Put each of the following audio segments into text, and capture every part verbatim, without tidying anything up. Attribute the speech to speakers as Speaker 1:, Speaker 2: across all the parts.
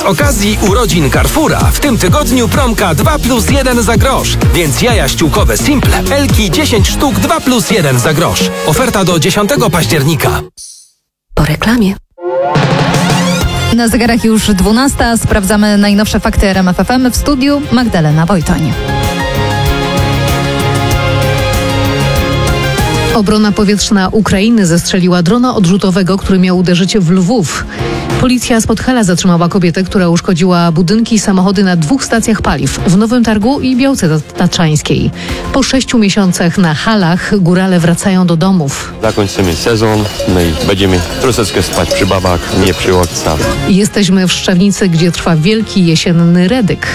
Speaker 1: okazji urodzin Carrefoura w tym tygodniu promka dwa plus jeden za grosz. Więc jaja ściółkowe Simple Elki dziesięć sztuk dwa plus jeden za grosz. Oferta do dziesiątego października.
Speaker 2: Po reklamie.
Speaker 3: Na zegarach już dwunasta. Sprawdzamy najnowsze fakty R M F F M. W studiu Magdalena Wojtoń.
Speaker 4: Obrona powietrzna Ukrainy zestrzeliła drona odrzutowego, który miał uderzyć w Lwów. Policja z Podhala zatrzymała kobietę, która uszkodziła budynki i samochody na dwóch stacjach paliw w Nowym Targu i Białce Tatrzańskiej. Po sześciu miesiącach na halach górale wracają do domów.
Speaker 5: Zakończymy sezon, no i będziemy troszeczkę spać przy babach, nie przy łokcach.
Speaker 4: Jesteśmy w Szczawnicy, gdzie trwa wielki jesienny redyk.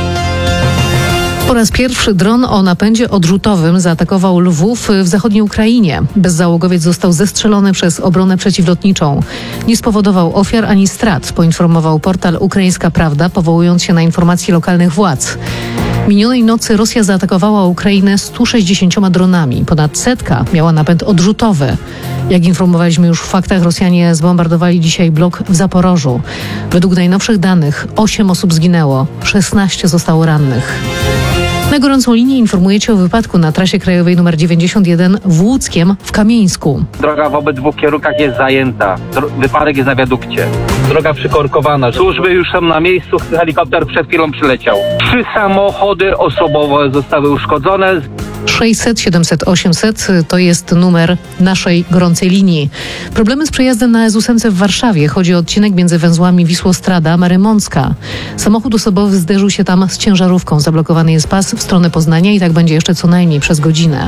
Speaker 4: Po raz pierwszy dron o napędzie odrzutowym zaatakował Lwów w zachodniej Ukrainie. Bezzałogowiec został zestrzelony przez obronę przeciwlotniczą. Nie spowodował ofiar ani strat, poinformował portal Ukraińska Prawda, powołując się na informacje lokalnych władz. Minionej nocy Rosja zaatakowała Ukrainę stu sześćdziesięcioma dronami. Ponad setka miała napęd odrzutowy. Jak informowaliśmy już w faktach, Rosjanie zbombardowali dzisiaj blok w Zaporożu. Według najnowszych danych osiem osób zginęło, szesnaście zostało rannych. Na gorącą linię informujecie o wypadku na trasie krajowej nr dziewięćdziesiąt jeden w Łódzkiem w Kamieńsku.
Speaker 6: Droga w obydwu kierunkach jest zajęta. Wypadek jest na wiadukcie. Droga przykorkowana. Służby już są na miejscu. Helikopter przed chwilą przyleciał. Trzy samochody osobowe zostały uszkodzone.
Speaker 4: sześćset siedemset osiemset to jest numer naszej gorącej linii. Problemy z przejazdem na S ósem w Warszawie. Chodzi o odcinek między węzłami Wisłostrada, Marymącka. Samochód osobowy zderzył się tam z ciężarówką. Zablokowany jest pas w stronę Poznania i tak będzie jeszcze co najmniej przez godzinę.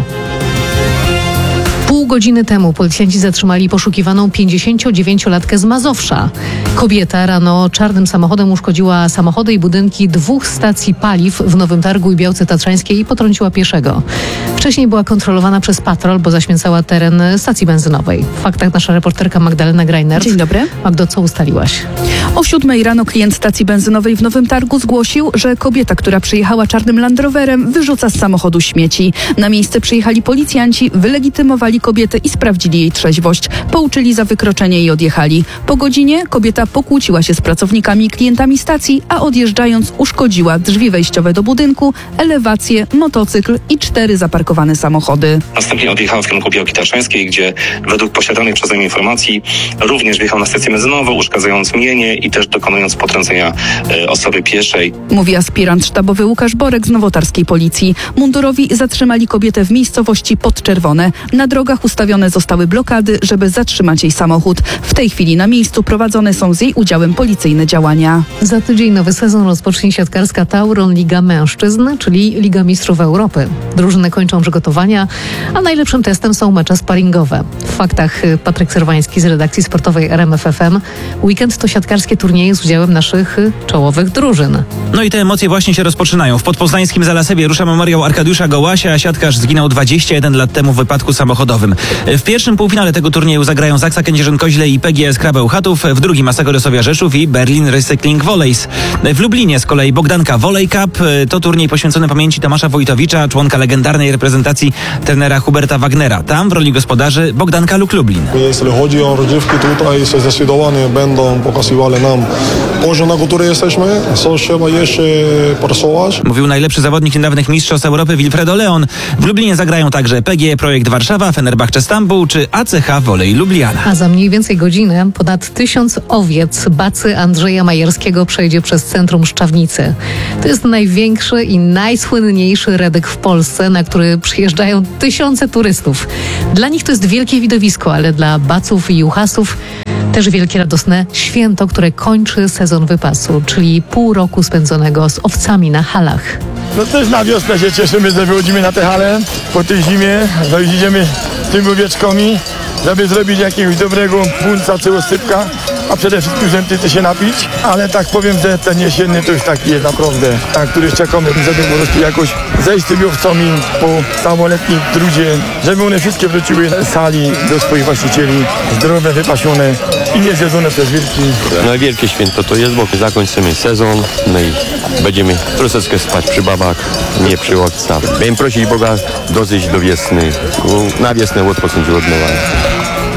Speaker 4: Pół godziny temu policjanci zatrzymali poszukiwaną pięćdziesięciodziewięciolatkę z Mazowsza. Kobieta rano czarnym samochodem uszkodziła samochody i budynki dwóch stacji paliw w Nowym Targu i Białce Tatrzańskiej i potrąciła pieszego. Wcześniej była kontrolowana przez patrol, bo zaśmiecała teren stacji benzynowej. W faktach nasza reporterka Magdalena Grajner.
Speaker 7: Dzień dobry.
Speaker 4: Magdo, co ustaliłaś?
Speaker 7: O siódmej rano klient stacji benzynowej w Nowym Targu zgłosił, że kobieta, która przyjechała czarnym Land Roverem, wyrzuca z samochodu śmieci. Na miejsce przyjechali policjanci, wylegitymowali kobietę i sprawdzili jej trzeźwość. Pouczyli za wykroczenie i odjechali. Po godzinie kobieta pokłóciła się z pracownikami i klientami stacji, a odjeżdżając uszkodziła drzwi wejściowe do budynku, elewację, motocykl i cztery zaparkowane samochody.
Speaker 8: Następnie odjechała w kierunku Białki Tatrzańskiej, gdzie według posiadanych przeze mnie informacji również wjechał na stację benzynową, uszkadzając mienie i też dokonując potrącenia e, osoby pieszej.
Speaker 7: Mówi aspirant sztabowy Łukasz Borek z nowotarskiej policji. Mundurowi zatrzymali kobietę w miejscowości Podczerwone. Na drogach ustawione zostały blokady, żeby zatrzymać jej samochód. W tej chwili na miejscu prowadzone są z jej udziałem policyjne działania.
Speaker 4: Za tydzień nowy sezon rozpocznie siatkarska Tauron Liga Mężczyzn, czyli Liga Mistrzów Europy. Drużyny kończą przygotowania, a najlepszym testem są mecze sparingowe. W faktach Patryk Serwański z redakcji sportowej R M F F M. Weekend to siatkarskie turnieje z udziałem naszych czołowych drużyn.
Speaker 9: No i te emocje właśnie się rozpoczynają. W podpoznańskim Zalasebie rusza memoriał Arkadiusza Gołasia. Siatkarz zginął dwadzieścia jeden lat temu w wypadku samochodowym. W pierwszym półfinale tego turnieju zagrają Zaksa Kędzierzyn-Koźle i P G S Krabeł Chatów, w drugim Asseco Sofia Rzeszów i Berlin Recycling Volleys. W Lublinie z kolei Bogdanka Volley Cup. To turniej poświęcony pamięci Tomasza Wojtowicza, członka legendarnej reprezentacji trenera Huberta Wagnera. Tam w roli gospodarzy Bogdanka Luk Lublin.
Speaker 10: Jeśli chodzi o rozgrywki tutaj, zdecydowanie będą pokazywały nam poziom, na który jesteśmy, co trzeba jeszcze pracować.
Speaker 9: Mówił najlepszy zawodnik niedawnych mistrzostw Europy Wilfredo Leon. W Lublinie zagrają także P G E Projekt Warszawa, Fenerbahce Stambuł czy A C H Volley Lubliana.
Speaker 4: A za mniej więcej godzinę ponad tysiąc owiec bacy Andrzeja Majerskiego przejdzie przez centrum Szczawnicy. To jest największy i najsłynniejszy redyk w Polsce, na który przyjeżdżają tysiące turystów. Dla nich to jest wielkie widowisko, ale dla baców i juchasów też wielkie radosne święto, które kończy sezon wypasu, czyli pół roku spędzonego z owcami na halach.
Speaker 11: No też na wiosnę się cieszymy, że wychodzimy na tę halę po tej zimie, no i idziemy z tymi owieczkami, żeby zrobić jakiegoś dobrego punca czy osypka, a przede wszystkim żeby się napić, ale tak powiem, że ten jesienny to już taki jest naprawdę, na który czekamy, żeby po prostu jakoś zejść z tymi owcami po całoletnim trudzie, żeby one wszystkie wróciły z sali do swoich właścicieli, zdrowe, wypasione i niezjedzone przez wilki.
Speaker 5: No wielkie święto to jest, bo zakończymy sezon, no i będziemy troszeczkę spać przy babach, nie przy łokcach. Będę prosić Boga dosyć do wiosny, na wiosnę odpocząć od nowa.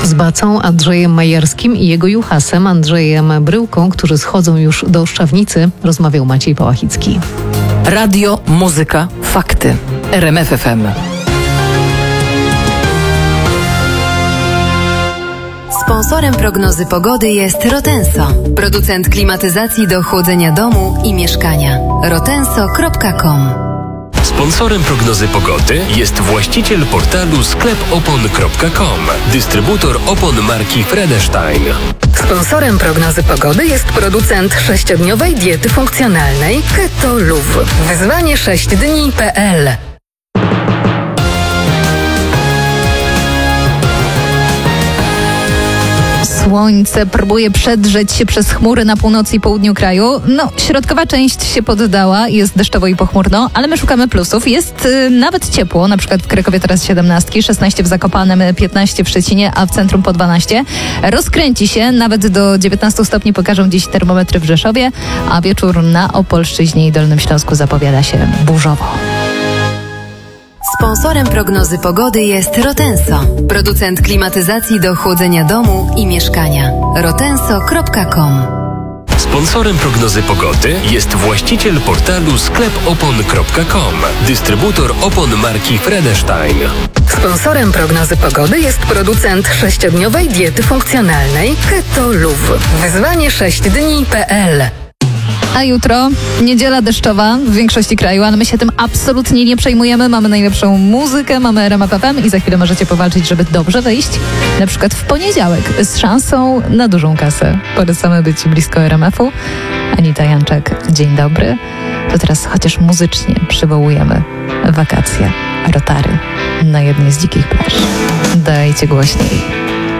Speaker 4: z Bacą, Andrzejem Majerskim i jego juchasem Andrzejem Bryłką, którzy schodzą już do Szczawnicy, rozmawiał Maciej Pałachicki.
Speaker 2: Radio, muzyka, fakty. R M F F M.
Speaker 12: Sponsorem prognozy pogody jest Rotenso, producent klimatyzacji do chłodzenia domu i mieszkania. rotenso kropka com.
Speaker 13: Sponsorem prognozy pogody jest właściciel portalu sklep opon kropka com, dystrybutor opon marki Fredestein.
Speaker 12: Sponsorem prognozy pogody jest producent sześciodniowej diety funkcjonalnej Keto Luv. Wyzwanie sześć dni kropka p l.
Speaker 3: Słońce próbuje przedrzeć się przez chmury na północy i południu kraju. No, środkowa część się poddała, jest deszczowo i pochmurno, ale my szukamy plusów. Jest y, nawet ciepło, na przykład w Krakowie teraz siedemnaście, szesnaście w Zakopanem, piętnaście w Szczecinie, a w centrum po dwanaście. Rozkręci się, nawet do dziewiętnastu stopni pokażą dziś termometry w Rzeszowie, a wieczór na Opolszczyźnie i Dolnym Śląsku zapowiada się burzowo.
Speaker 12: Sponsorem prognozy pogody jest Rotenso, producent klimatyzacji do chłodzenia domu i mieszkania. rotenso kropka com.
Speaker 13: Sponsorem prognozy pogody jest właściciel portalu sklep opon kropka com, dystrybutor opon marki Fredestein.
Speaker 12: Sponsorem prognozy pogody jest producent sześciodniowej diety funkcjonalnej Keto Luv. Wyzwanie sześć dni kropka p l.
Speaker 3: A jutro niedziela deszczowa w większości kraju, ale my się tym absolutnie nie przejmujemy. Mamy najlepszą muzykę, mamy R M F F M i za chwilę możecie powalczyć, żeby dobrze wyjść. Na przykład w poniedziałek z szansą na dużą kasę. Polecamy być blisko R M F u. Anita Janczak, dzień dobry. To teraz chociaż muzycznie przywołujemy wakacje, Rotary na jednej z dzikich plaż. Dajcie głośniej.